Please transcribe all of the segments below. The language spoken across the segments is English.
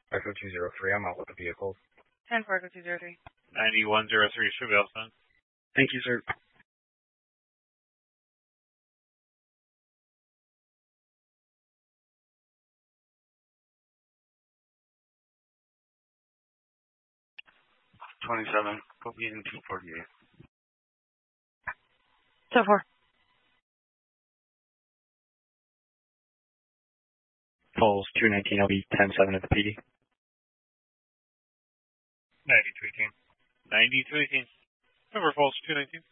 Echo 203, I'm out with the vehicles. 10 for Echo 203. 9103 should be all set. Thank you, sir. $27, put me in 248. So 4. Falls 219, I'll be 10-7 at the PD. 9218. 9218. Number Falls 219.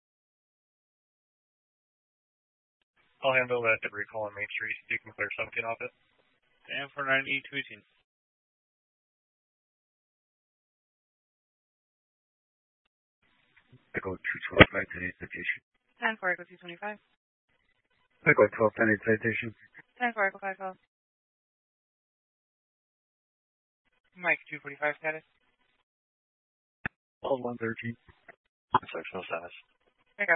I'll handle that debris call on Main Street. You can clear 17 off it. And for 9218. Echo 225, 10-8 citation. 10 for Echo 225. Echo 12, 10-8 citation. 10 for Echo 512. Mike 245 status. Falls 113. Sectional status. Okay.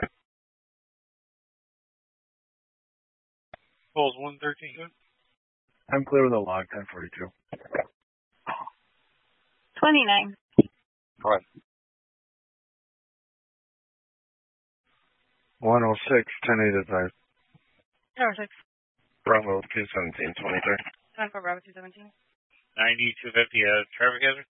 Falls 113. I'm clear with a log, 1042. 29. Go ahead. 106, 10-8 advised. Tower 6. Bravo 217, 23. 10 for Bravo 217. 9250, traffic hazard.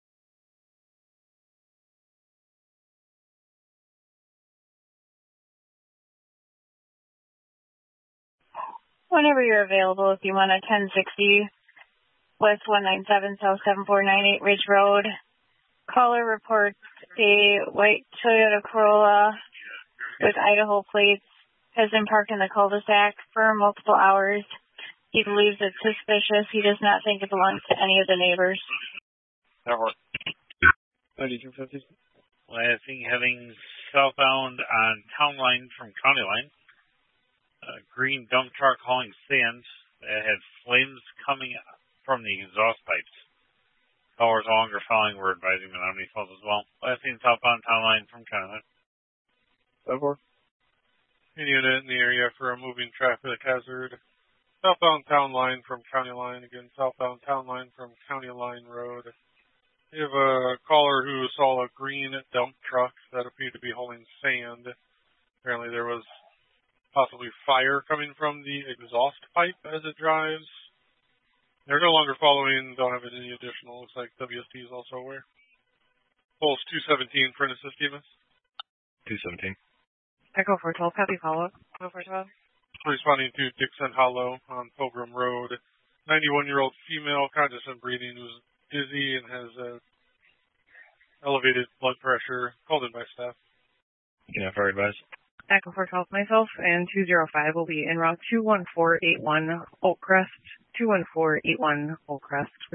Whenever you're available, if you want a 1060 West 197 South 7498 Ridge Road. Caller reports a white Toyota Corolla with Idaho plates has been parked in the cul-de-sac for multiple hours. He believes it's suspicious. He does not think it belongs to any of the neighbors. That works. 9250. Last thing, heading southbound on Town Line from County Line. Green dump truck hauling sand that had flames coming from the exhaust pipes. Callers all longer following were advising Menominee Falls as well. Last thing, southbound Town Line from County Line. Over. Any unit in the area for a moving traffic hazard. Southbound Town Line from County Line. Again, southbound Town Line from County Line Road. We have a caller who saw a green dump truck that appeared to be hauling sand. Apparently there was possibly fire coming from the exhaust pipe as it drives. They're no longer following, don't have any additional. Looks like WST is also aware. Pulse 217 for an assist, Demas. 217. Echo 412, copy follow-up. Echo 412. Responding to Dixon Hollow on Pilgrim Road. 91-year-old female, conscious and breathing, who's dizzy and has elevated blood pressure. Called in by staff. You can have her advised. Echo 412 myself, and 205 will be en route 21481 Oak Crest. 21481 Oak Crest.